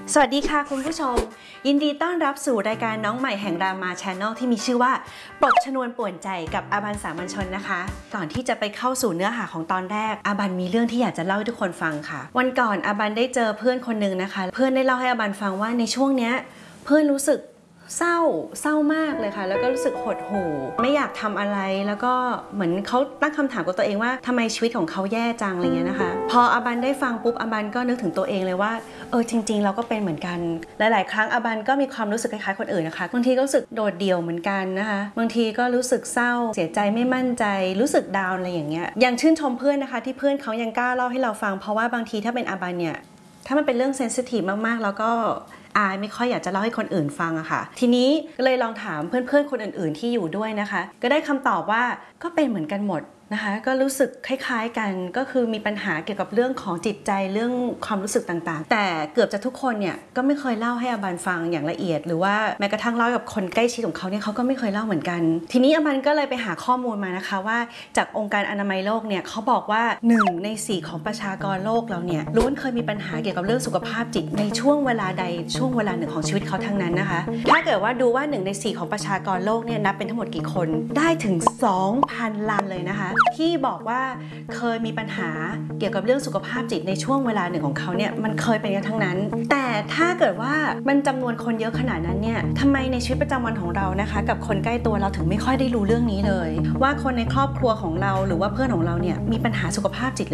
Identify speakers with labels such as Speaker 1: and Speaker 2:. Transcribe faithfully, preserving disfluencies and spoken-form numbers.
Speaker 1: สวัสดีค่ะคุณผู้ชมยินดีต้อนรับสู่รายการน้องใหม่แห่งรามาชาแนลที่มีชื่อว่าปลดชนวนป่วนใจกับอาบันสามัญชนนะคะก่อนที่จะไปเข้าสู่เนื้อหาของตอนแรกอาบันมีเรื่องที่อยากจะเล่าให้ทุกคนฟังค่ะวันก่อนอาบันได้เจอเพื่อนคนนึงนะคะเพื่อนได้เล่าให้อาบันฟังว่าในช่วงเนี้ยเพื่อนรู้สึกเศร้าเศร้ามากเลยค่ะแล้วก็รู้สึกหดหู่ไม่อยากทำอะไรแล้วก็เหมือนเขาตั้งคำถามกับตัวเองว่าทำไมชีวิตของเขาแย่จังอะไรเงี้ยนะคะพออาบันได้ฟังปุ๊บอาบันก็นึกถึงตัวเองเลยว่าเออจริงๆเราก็เป็นเหมือนกันหลายๆครั้งอาบันก็มีความรู้สึกคล้ายๆคนอื่นนะคะบางทีก็รู้สึกโดดเดี่ยวเหมือนกันนะคะบางทีก็รู้สึกเศร้าเสียใจไม่มั่นใจรู้สึกดาวน์อะไรอย่างเงี้ยยังชื่นชมเพื่อนนะคะที่เพื่อนเขายังกล้าเล่าให้เราฟังเพราะว่าบางทีถ้าเป็นอาบันเนี่ยถ้ามันเป็นเรื่องเซนซิทีฟมากๆแล้วก็อายไม่ค่อยอยากจะเล่าให้คนอื่นฟังอะค่ะทีนี้ก็เลยลองถามเพื่อนๆคนอื่นๆที่อยู่ด้วยนะคะก็ได้คำตอบว่าก็เป็นเหมือนกันหมดนะคะก็รู้สึกคล้ายๆกันก็คือมีปัญหาเกี่ยวกับเรื่องของจิตใจเรื่องความรู้สึกต่างๆแต่เกือบจะทุกคนเนี่ยก็ไม่เคยเล่าให้อาบันฟังอย่างละเอียดหรือว่าแม้กระทั่งเล่ากับคนใกล้ชิดของเขาเนี่ยเขาก็ไม่เคยเล่าเหมือนกันทีนี้อาบันก็เลยไปหาข้อมูลมานะคะว่าจากองค์การอนามัยโลกเนี่ยเขาบอกว่าหนึ่งในสี่ของประชากรโลกเราเนี่ยล้วนเคยมีปัญหาเกี่ยวกับเรื่องสุขภาพจิตในช่วงเวลาใดช่วงเวลาหนึ่งของชีวิตเขาทั้งนั้นนะคะถ้าเกิดว่าดูว่าหนึ่งในสี่ของประชากรโลกเนี่ยนับเป็นทั้งหมดกี่คนได้ถึง สองพัน ล้านเลยนะคะที่บอกว่าเคยมีปัญหาเกี่ยวกับเรื่องสุขภาพจิตในช่วงเวลาหนึ่งของเขาเนี่ยมันเคยเป็นกันทั้งนั้นแต่ถ้าเกิดว่ามันจำนวนคนเยอะขนาดนั้นเนี่ยทำไมในชีวิตประจำวันของเรานะคะกับคนใกล้ตัวเราถึงไม่ค่อยได้รู้เรื่องนี้เลยว่าคนในครอบครัวของเราหรือว่าเพื่อนของเราเนี่ยมีปัญหาสุขภาพจิต